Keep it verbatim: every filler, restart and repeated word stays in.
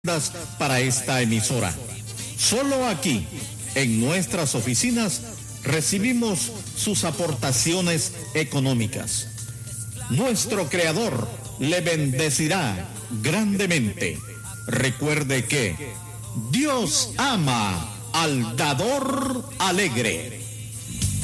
para esta emisora. Solo aquí, en nuestras oficinas, recibimos sus aportaciones económicas. Nuestro Creador le bendecirá grandemente. Recuerde que Dios ama al dador alegre.